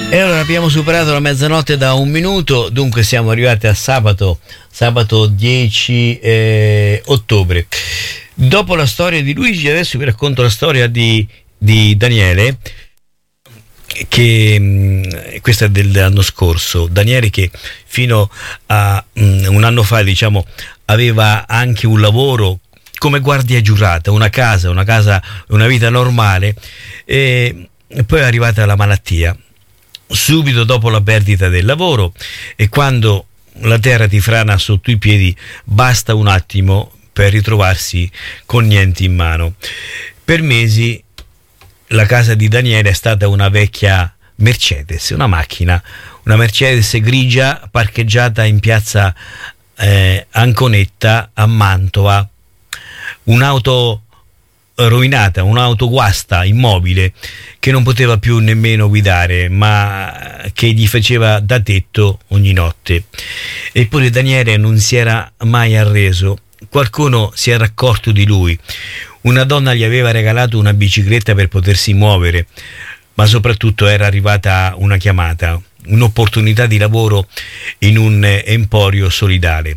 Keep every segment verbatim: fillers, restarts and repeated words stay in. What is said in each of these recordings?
E allora abbiamo superato la mezzanotte da un minuto, dunque siamo arrivati a sabato, sabato dieci eh, ottobre. Dopo la storia di Luigi, adesso vi racconto la storia di, di Daniele, che mh, questa è dell'anno scorso. Daniele, che fino a mh, un anno fa, diciamo, aveva anche un lavoro come guardia giurata, una casa, una casa, una vita normale, e poi è arrivata la malattia. Subito dopo la perdita del lavoro, e quando la terra ti frana sotto i piedi basta un attimo per ritrovarsi con niente in mano. Per mesi la casa di Daniele è stata una vecchia Mercedes, una macchina, una Mercedes grigia parcheggiata in piazza eh, Anconetta a Mantova, un'auto rovinata, un'auto guasta, immobile, che non poteva più nemmeno guidare, ma che gli faceva da tetto ogni notte. Eppure Daniele non si era mai arreso. Qualcuno si era accorto di lui. Una donna gli aveva regalato una bicicletta per potersi muovere, ma soprattutto era arrivata una chiamata, un'opportunità di lavoro in un emporio solidale.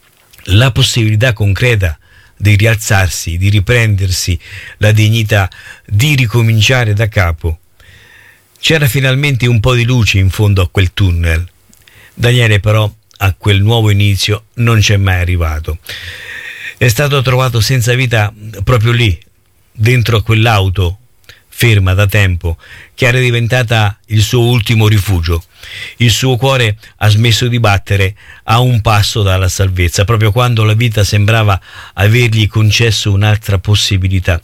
La possibilità concreta di rialzarsi, di riprendersi la dignità, di ricominciare da capo. C'era finalmente un po' di luce in fondo a quel tunnel. Daniele però a quel nuovo inizio non c'è mai arrivato. È stato trovato senza vita proprio lì, dentro a quell'auto ferma da tempo, che era diventata il suo ultimo rifugio. Il suo cuore ha smesso di battere a un passo dalla salvezza, proprio quando la vita sembrava avergli concesso un'altra possibilità.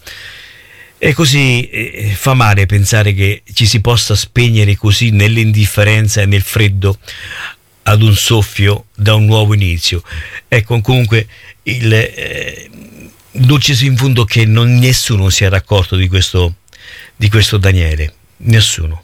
E così eh, fa male pensare che ci si possa spegnere così nell'indifferenza e nel freddo ad un soffio da un nuovo inizio. Ecco, comunque il eh, dolce in fondo che non nessuno si era accorto di questo di questo Daniele, nessuno.